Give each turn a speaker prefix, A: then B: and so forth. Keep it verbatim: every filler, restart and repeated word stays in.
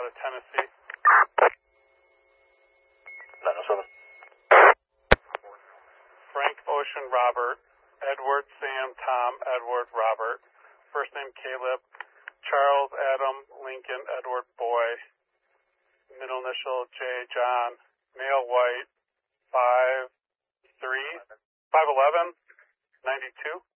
A: out of Tennessee.
B: nine oh seven.
A: Frank Ocean Robert, Edward Sam Tom Edward Robert, first name Caleb, Charles Adam Lincoln Edward Boy, middle initial J John, male white, five three, five eleven, ninety two.